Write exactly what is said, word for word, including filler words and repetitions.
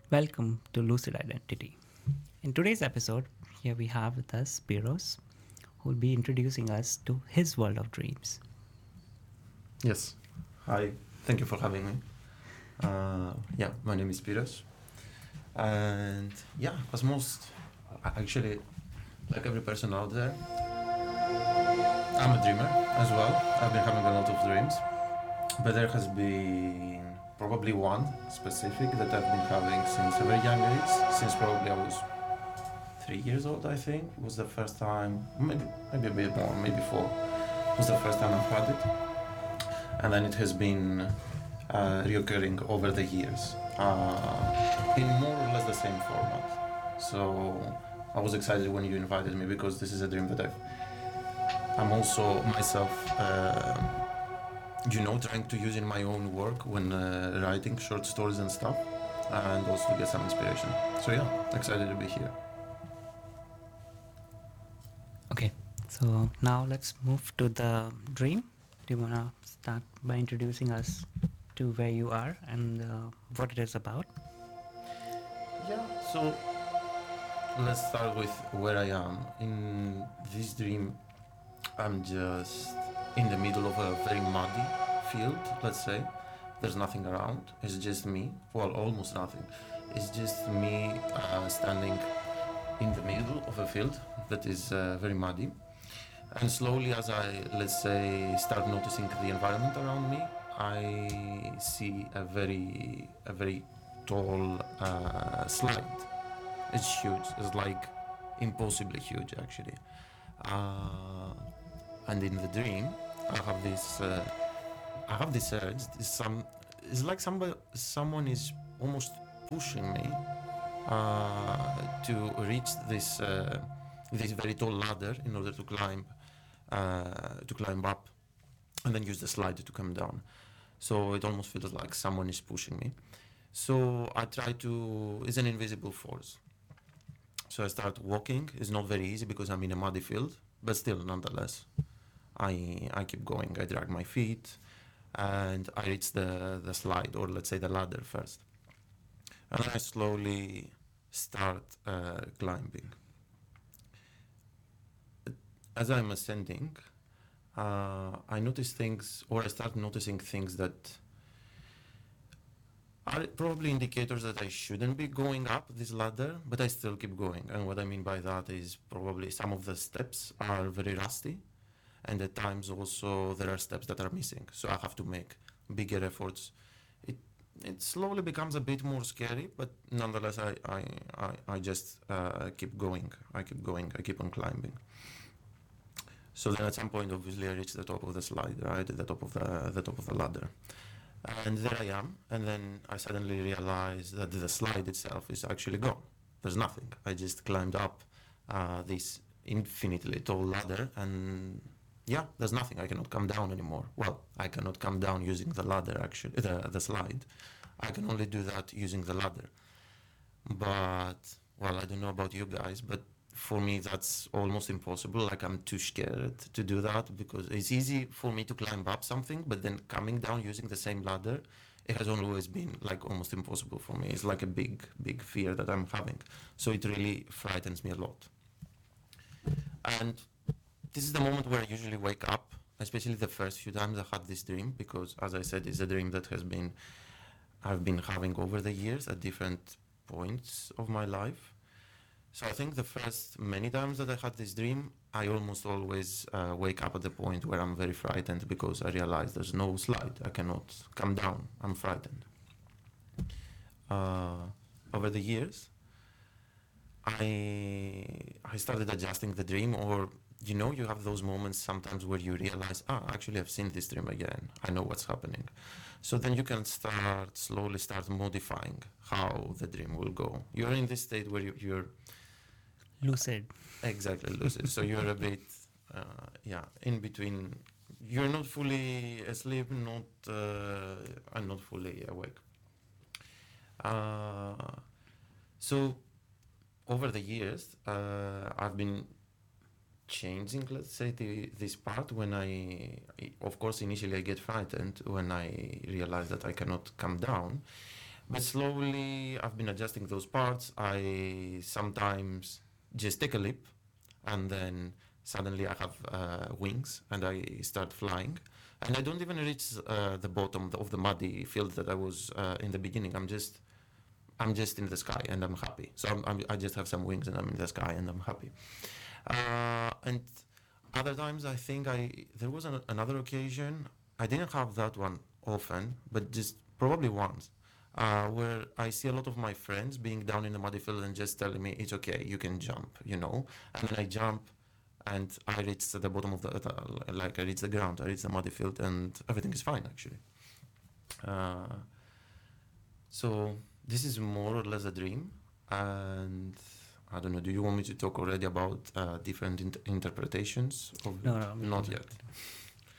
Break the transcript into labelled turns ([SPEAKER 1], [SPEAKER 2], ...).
[SPEAKER 1] Welcome to Lucid Identity. In today's episode, here we have with us Spiros, who will be introducing us to his world of dreams.
[SPEAKER 2] Yes. Hi. Thank you for having me. Uh, yeah, my name is Piros. And yeah, as most, actually, like every person out there, I'm a dreamer as well. I've been having a lot of dreams. But there has been probably one specific that I've been having since a very young age, since probably I was three years old, I think. It was the first time, maybe, maybe a bit more, maybe four. It was the first time I've had it. And then it has been uh, reoccurring over the years uh, in more or less the same format. So I was excited when you invited me because this is a dream that I've. I'm also myself, uh, you know, trying to use in my own work when uh, writing short stories and stuff, and also to get some inspiration. So yeah, excited to be here.
[SPEAKER 1] Okay, so now let's move to the dream. Do you want to start by introducing us to where you are and uh, what it is about?
[SPEAKER 2] Yeah, so let's start with where I am. In this dream, I'm just in the middle of a very muddy field, let's say. There's nothing around, it's just me. Well, almost nothing. It's just me uh, standing in the middle of a field that is uh, very muddy. And slowly, as I, let's say, start noticing the environment around me, I see a very, a very tall uh, slide. It's huge. It's like impossibly huge, actually. Uh, and in the dream, I have this, uh, I have this urge. It's some, it's like somebody, someone is almost pushing me uh, to reach this, uh, this very tall ladder in order to climb, uh, to climb up, and then use the slide to come down. So it almost feels like someone is pushing me. So I try to. It's an invisible force. So I start walking. It's not very easy because I'm in a muddy field, but still, nonetheless, I I keep going. I drag my feet, and I reach the the slide, or let's say the ladder first, and I slowly start uh, climbing. As I'm ascending, uh, I notice things, or I start noticing things that are probably indicators that I shouldn't be going up this ladder, but I still keep going. And what I mean by that is probably some of the steps are very rusty, and at times also there are steps that are missing. So I have to make bigger efforts. It it slowly becomes a bit more scary, but nonetheless, I I, I, I just uh, keep going. I keep going. I keep on climbing. So then at some point, obviously, I reach the top of the slide, right, at the top of the the top of the ladder. And there I am, and then I suddenly realize that the slide itself is actually gone. There's nothing. I just climbed up uh, this infinitely tall ladder, and yeah, there's nothing. I cannot come down anymore. Well, I cannot come down using the ladder, actually, the, the slide. I can only do that using the ladder. But, well, I don't know about you guys, but for me that's almost impossible. Like, I'm too scared to do that because it's easy for me to climb up something, but then coming down using the same ladder, it has always been like almost impossible for me. It's like a big big fear that I'm having, so it really frightens me a lot. And this is the moment where I usually wake up, especially the first few times I had this dream, because as I said, it's a dream that has been I've been having over the years at different points of my life. So I think the first many times that I had this dream, I almost always uh, wake up at the point where I'm very frightened because I realize there's no slide. I cannot come down. I'm frightened. Uh, Over the years, I I started adjusting the dream, or you know, you have those moments sometimes where you realize, ah, actually, I've seen this dream again. I know what's happening. So then you can start slowly start modifying how the dream will go. You're in this state where you, you're
[SPEAKER 1] Lucid.
[SPEAKER 2] exactly lucid. So you're a bit, uh, yeah, in between. You're not fully asleep, not uh, and not fully awake. Uh, so over the years, uh, I've been changing, let's say, the, this part when I, of course, initially I get frightened when I realize that I cannot come down. But slowly, I've been adjusting those parts. I sometimes just take a leap, and then suddenly I have uh, wings, and I start flying. And I don't even reach uh, the bottom of the muddy field that I was uh, in the beginning. I'm just, I'm just in the sky, and I'm happy. So I'm, I'm, I just have some wings, and I'm in the sky, and I'm happy. Uh, and other times, I think I there was an, another occasion. I didn't have that one often, but just probably once, uh, where I see a lot of my friends being down in the muddy field and just telling me it's okay, you can jump, you know. And then I jump, and I reach the bottom of the, the like I reach the ground, I reach the muddy field, and everything is fine actually. Uh, so this is more or less a dream, and I don't know. Do you want me to talk already about uh, different int- interpretations of
[SPEAKER 1] No,
[SPEAKER 2] it?
[SPEAKER 1] no, we
[SPEAKER 2] Not
[SPEAKER 1] can
[SPEAKER 2] yet.
[SPEAKER 1] wrap it up.